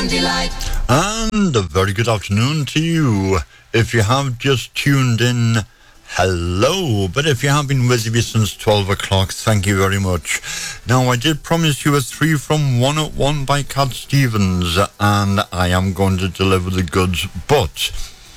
Delight. And a very good afternoon to you. If you have just tuned in, hello. But if you have been with me since 12 o'clock, thank you very much. Now, I did promise you a 3 from 101 by Cat Stevens, and I am going to deliver the goods. But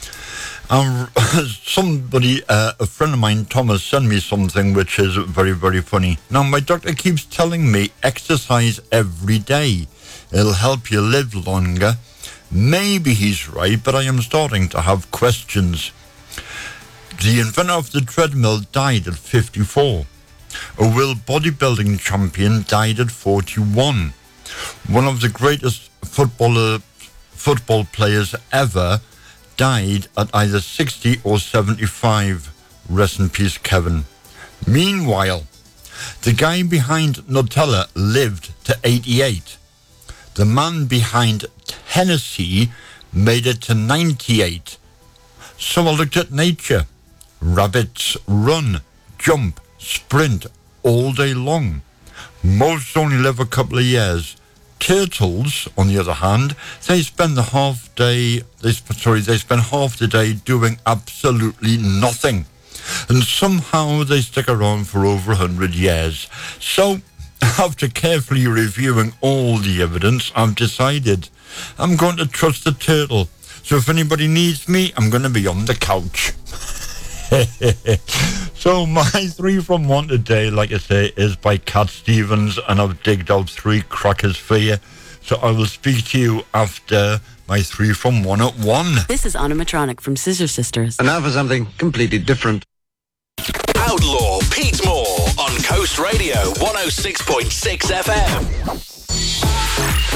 somebody, a friend of mine, Thomas, sent me something which is very, very funny. Now, my doctor keeps telling me exercise every day. It'll help you live longer. Maybe he's right, but I am starting to have questions. The inventor of the treadmill died at 54. A world bodybuilding champion died at 41. One of the greatest football players ever died at either 60 or 75. Rest in peace, Kevin. Meanwhile, the guy behind Nutella lived to 88. The man behind Tennessee made it to 98. So I looked at nature. Rabbits run, jump, sprint all day long. Most only live a couple of years. Turtles, on the other hand, they spend half the day doing absolutely nothing. And somehow they stick around for over 100 years. So, after carefully reviewing all the evidence, I've decided I'm going to trust the turtle. So if anybody needs me, I'm going to be on the couch. So my 3 from 1 today, like I say, is by Cat Stevens, and I've digged out 3 crackers for you. So I will speak to you after my 3 from 1 at 1. This is Animatronic from Scissor Sisters. And now for something completely different. Outlaw Pete Moore on Coast Radio 106.6 FM.